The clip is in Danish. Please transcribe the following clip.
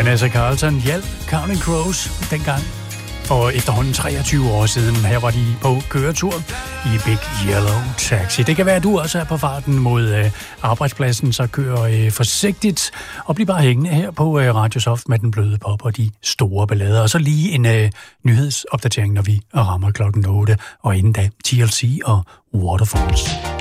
Vanessa Carlton hjalp Counting Crows dengang for efterhånden 23 år siden. Her var de på køretur i Big Yellow Taxi. Det kan være, at du også er på farten mod arbejdspladsen, så kør forsigtigt og bliv bare hængende her på Radio Soft med den bløde pop og de store ballader. Og så lige en nyhedsopdatering, når vi rammer klokken 8, og inden da TLC og Waterfalls.